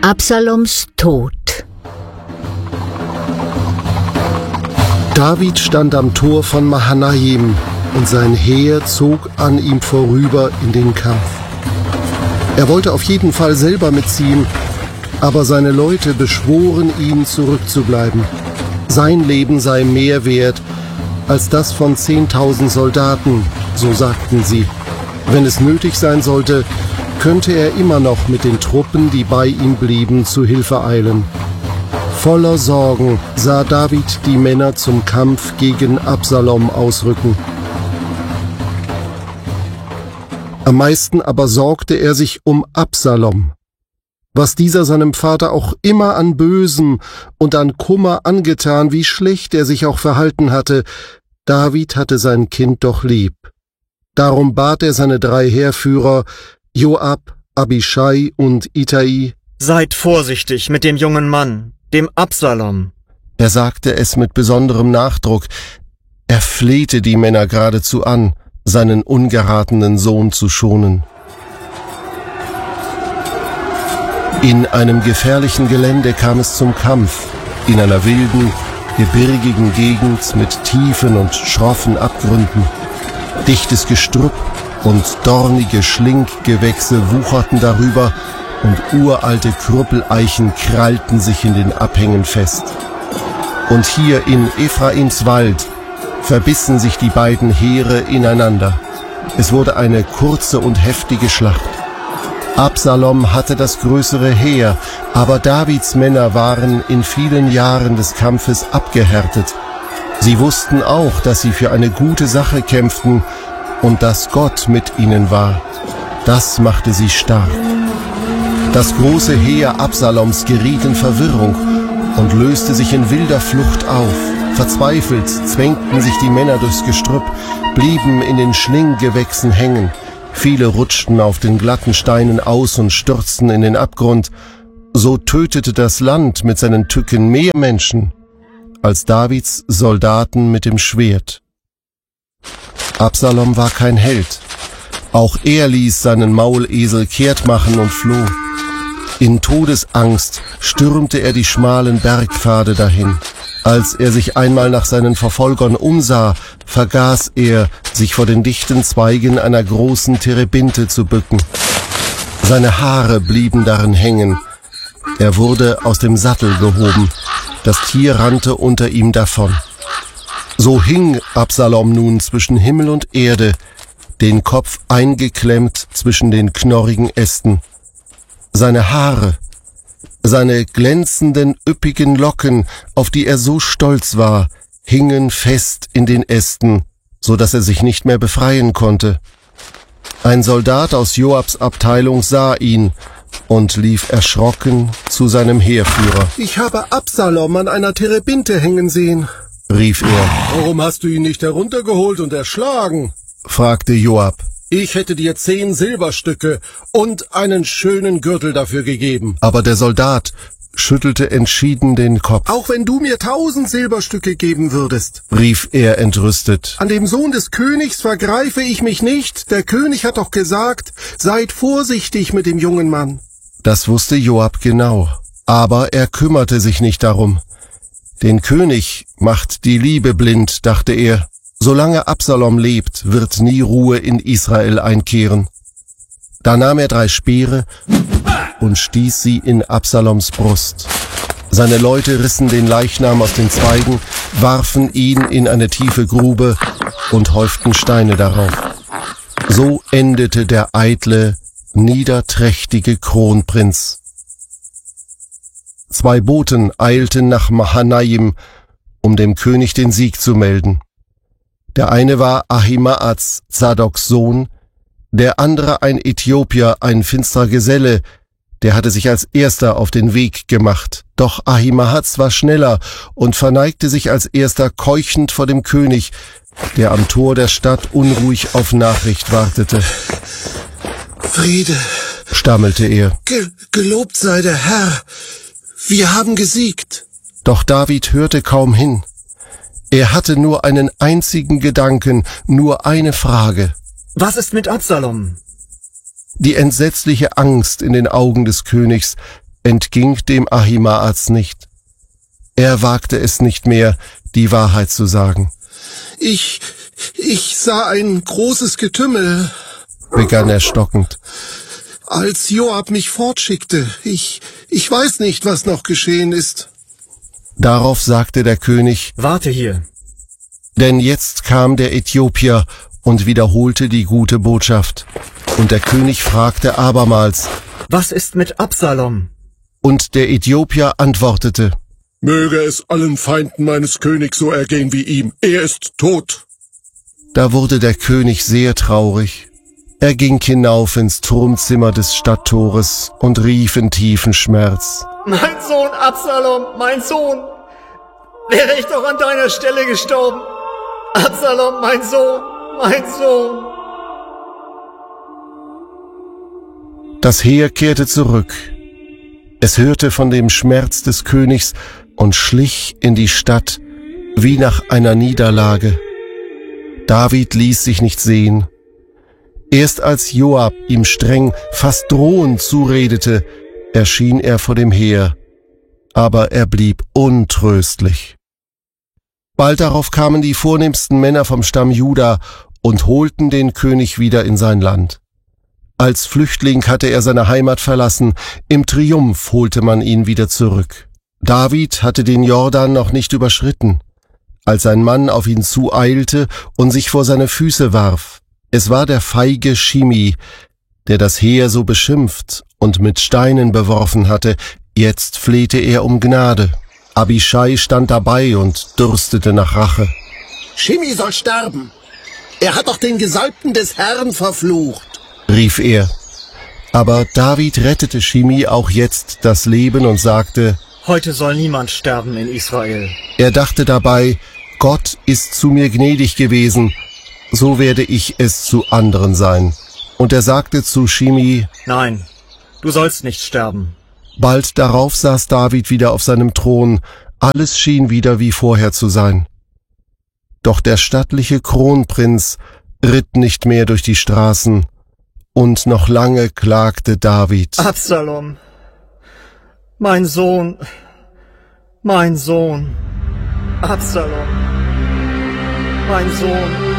Absaloms Tod. David stand am Tor von Mahanaim und sein Heer zog an ihm vorüber in den Kampf. Er wollte auf jeden Fall selber mitziehen, aber seine Leute beschworen ihn, zurückzubleiben. Sein Leben sei mehr wert als das von 10.000 Soldaten, so sagten sie. Wenn es nötig sein sollte, könnte er immer noch mit den Truppen, die bei ihm blieben, zu Hilfe eilen. Voller Sorgen sah David die Männer zum Kampf gegen Absalom ausrücken. Am meisten aber sorgte er sich um Absalom. Was dieser seinem Vater auch immer an Bösem und an Kummer angetan, wie schlecht er sich auch verhalten hatte, David hatte sein Kind doch lieb. Darum bat er seine 3 Heerführer, Joab, Abischai und Itai: Seid vorsichtig mit dem jungen Mann, dem Absalom. Er sagte es mit besonderem Nachdruck. Er flehte die Männer geradezu an, seinen ungeratenen Sohn zu schonen. In einem gefährlichen Gelände kam es zum Kampf, in einer wilden, gebirgigen Gegend mit tiefen und schroffen Abgründen. Dichtes Gestrüpp und dornige Schlinggewächse wucherten darüber und uralte Krüppeleichen krallten sich in den Abhängen fest. Und hier in Ephraims Wald verbissen sich die beiden Heere ineinander. Es wurde eine kurze und heftige Schlacht. Absalom hatte das größere Heer, aber Davids Männer waren in vielen Jahren des Kampfes abgehärtet. Sie wussten auch, dass sie für eine gute Sache kämpften und dass Gott mit ihnen war. Das machte sie stark. Das große Heer Absaloms geriet in Verwirrung und löste sich in wilder Flucht auf. Verzweifelt zwängten sich die Männer durchs Gestrüpp, blieben in den Schlinggewächsen hängen. Viele rutschten auf den glatten Steinen aus und stürzten in den Abgrund. So tötete das Land mit seinen Tücken mehr Menschen als Davids Soldaten mit dem Schwert. Absalom war kein Held. Auch er ließ seinen Maulesel kehrt machen und floh. In Todesangst stürmte er die schmalen Bergpfade dahin. Als er sich einmal nach seinen Verfolgern umsah, vergaß er, sich vor den dichten Zweigen einer großen Terebinte zu bücken. Seine Haare blieben darin hängen. Er wurde aus dem Sattel gehoben. Das Tier rannte unter ihm davon. So hing Absalom nun zwischen Himmel und Erde, den Kopf eingeklemmt zwischen den knorrigen Ästen. Seine Haare, seine glänzenden, üppigen Locken, auf die er so stolz war, hingen fest in den Ästen, so dass er sich nicht mehr befreien konnte. Ein Soldat aus Joabs Abteilung sah ihn und lief erschrocken zu seinem Heerführer. »Ich habe Absalom an einer Terebinte hängen sehen«, rief er. »Warum hast du ihn nicht heruntergeholt und erschlagen?« fragte Joab. »Ich hätte dir 10 Silberstücke und einen schönen Gürtel dafür gegeben.« Aber der Soldat schüttelte entschieden den Kopf. »Auch wenn du mir 1000 Silberstücke geben würdest«, rief er entrüstet. »An dem Sohn des Königs vergreife ich mich nicht. Der König hat doch gesagt, seid vorsichtig mit dem jungen Mann.« Das wusste Joab genau, aber er kümmerte sich nicht darum. Den König macht die Liebe blind, dachte er. Solange Absalom lebt, wird nie Ruhe in Israel einkehren. Da nahm er 3 Speere und stieß sie in Absaloms Brust. Seine Leute rissen den Leichnam aus den Zweigen, warfen ihn in eine tiefe Grube und häuften Steine darauf. So endete der eitle, niederträchtige Kronprinz. 2 Boten eilten nach Mahanaim, um dem König den Sieg zu melden. Der eine war Ahimaaz, Zadoks Sohn, der andere ein Äthiopier, ein finsterer Geselle, der hatte sich als erster auf den Weg gemacht. Doch Ahimaaz war schneller und verneigte sich als erster keuchend vor dem König, der am Tor der Stadt unruhig auf Nachricht wartete. »Friede«, stammelte er. »Gelobt sei der Herr, wir haben gesiegt.« Doch David hörte kaum hin. Er hatte nur einen einzigen Gedanken, nur eine Frage. Was ist mit Absalom? Die entsetzliche Angst in den Augen des Königs entging dem Ahimaaz nicht. Er wagte es nicht mehr, die Wahrheit zu sagen. Ich sah ein großes Getümmel, begann er stockend. Als Joab mich fortschickte. Ich weiß nicht, was noch geschehen ist. Darauf sagte der König, warte hier. Denn jetzt kam der Äthiopier und wiederholte die gute Botschaft. Und der König fragte abermals, was ist mit Absalom? Und der Äthiopier antwortete, möge es allen Feinden meines Königs so ergehen wie ihm. Er ist tot. Da wurde der König sehr traurig. Er ging hinauf ins Turmzimmer des Stadttores und rief in tiefen Schmerz. Mein Sohn Absalom, mein Sohn! Wäre ich doch an deiner Stelle gestorben! Absalom, mein Sohn, mein Sohn! Das Heer kehrte zurück. Es hörte von dem Schmerz des Königs und schlich in die Stadt wie nach einer Niederlage. David ließ sich nicht sehen. Erst als Joab ihm streng, fast drohend zuredete, erschien er vor dem Heer, aber er blieb untröstlich. Bald darauf kamen die vornehmsten Männer vom Stamm Juda und holten den König wieder in sein Land. Als Flüchtling hatte er seine Heimat verlassen, im Triumph holte man ihn wieder zurück. David hatte den Jordan noch nicht überschritten, als ein Mann auf ihn zueilte und sich vor seine Füße warf. Es war der feige Shimi, der das Heer so beschimpft und mit Steinen beworfen hatte. Jetzt flehte er um Gnade. Abischai stand dabei und dürstete nach Rache. Shimi soll sterben. Er hat doch den Gesalbten des Herrn verflucht, rief er. Aber David rettete Shimi auch jetzt das Leben und sagte, heute soll niemand sterben in Israel. Er dachte dabei, Gott ist zu mir gnädig gewesen, so werde ich es zu anderen sein. Und er sagte zu Shimi, nein, du sollst nicht sterben. Bald darauf saß David wieder auf seinem Thron, alles schien wieder wie vorher zu sein. Doch der stattliche Kronprinz ritt nicht mehr durch die Straßen, und noch lange klagte David. Absalom, mein Sohn, Absalom, mein Sohn.